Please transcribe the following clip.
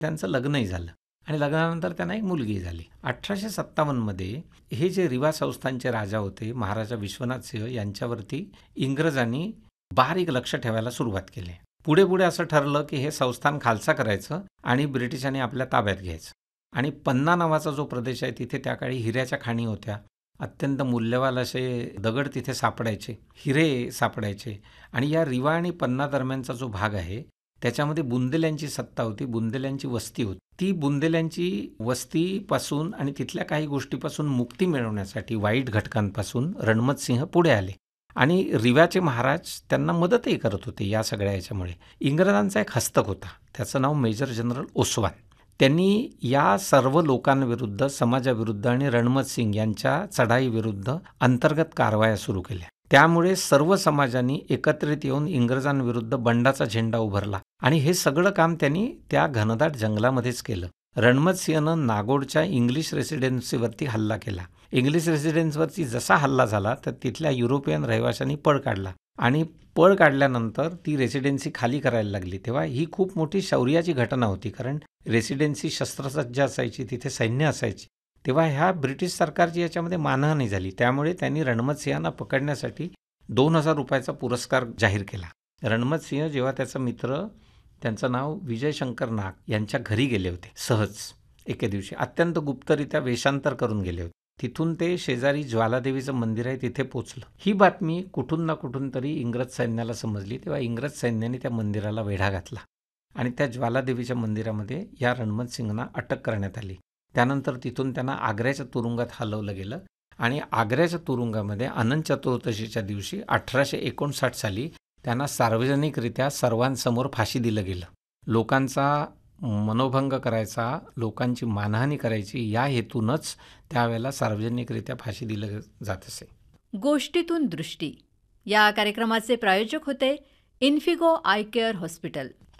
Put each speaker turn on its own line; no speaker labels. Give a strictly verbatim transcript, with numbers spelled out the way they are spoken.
त्यांचं लग्नही झालं आणि लग्नानंतर त्यांना एक मुलगी झाली. अठराशे सत्तावन्नमध्ये हे जे रिवा संस्थानचे राजा होते महाराजा विश्वनाथ सिंह यांच्यावरती इंग्रजांनी बारीक लक्ष ठेवायला सुरुवात केली. पुढे पुढे असं ठरलं की हे संस्थान खालसा करायचं आणि ब्रिटिशांनी आपल्या ताब्यात घ्यायचं. आणि पन्ना नावाचा जो प्रदेश आहे तिथे त्या काळी हिऱ्याच्या खाणी होत्या. अत्यंत मूल्यवान असे दगड तिथे सापडायचे, हिरे सापडायचे. आणि या रिवा आणि पन्ना दरम्यानचा जो भाग आहे त्याच्यामध्ये बुंदेल्यांची सत्ता होती, बुंदेल्यांची वस्ती होती. ती बुंदेल्यांची वस्तीपासून आणि तिथल्या काही गोष्टीपासून मुक्ती मिळवण्यासाठी वाईट घटकांपासून रणमत सिंह पुढे आले आणि रिव्याचे महाराज त्यांना मदतही करत होते. या सगळ्या याच्यामुळे इंग्रजांचा एक हस्तक होता, त्याचं नाव मेजर जनरल ओसवाल. त्यांनी या सर्व लोकांविरुद्ध, समाजाविरुद्ध आणि रणमत सिंग यांच्या चढाईविरुद्ध अंतर्गत कारवाया सुरू केल्या. त्यामुळे सर्व समाजांनी एकत्रित येऊन इंग्रजांविरुद्ध बंडाचा झेंडा उभारला आणि हे सगळं काम त्यांनी त्या घनदाट जंगलामध्येच केलं. रणमत सिंहनं नागोडच्या इंग्लिश रेसिडेन्सीवरती हल्ला केला. इंग्लिश रेसिडेन्सीवरती जसा हल्ला झाला तर तिथल्या युरोपियन रहिवाशांनी पळ काढला आणि पळ काढल्यानंतर ती रेसिडेन्सी खाली करायला लागली. तेव्हा ही खूप मोठी शौर्याची घटना होती, कारण रेसिडेन्सी शस्त्रसज्ज असायची, तिथे सैन्य असायची. तेव्हा ह्या ब्रिटिश सरकारची याच्यामध्ये मानहानी झाली. त्यामुळे त्यांनी रणमत सिंहांना पकडण्यासाठी दोन हजार रुपयाचा पुरस्कार जाहीर केला. रणमत सिंह जेव्हा त्याचा मित्र, त्यांचं नाव विजय शंकर नाग, यांच्या घरी गेले होते सहज एके दिवशी, अत्यंत गुप्तरित्या वेषांतर करून गेले होते. तिथून ते शेजारी ज्वालादेवीचं मंदिर आहे तिथे पोचलं. ही बातमी कुठून ना कुठून तरी इंग्रज सैन्याला समजली. तेव्हा इंग्रज सैन्याने त्या मंदिराला वेढा घातला आणि त्या ज्वालादेवीच्या मंदिरामध्ये या रणमत सिंगना अटक करण्यात आली. त्यानंतर तिथून त्यांना आग्र्याच्या तुरुंगात हलवलं गेलं आणि आग्र्याच्या तुरुंगामध्ये अनंत चतुर्दशीच्या दिवशी अठराशे एकोणसाठ साली त्यांना सार्वजनिकरित्या सर्वांसमोर फाशी दिलं गेलं. लोकांचा मनोभंग करायचा, लोकांची मानहानी करायची या हेतूनच त्यावेळेला सार्वजनिकरित्या फाशी दिलं जात असे.
गोष्टीतून दृष्टी या कार्यक्रमाचे प्रायोजक होते इन्फिगो आय केअर हॉस्पिटल.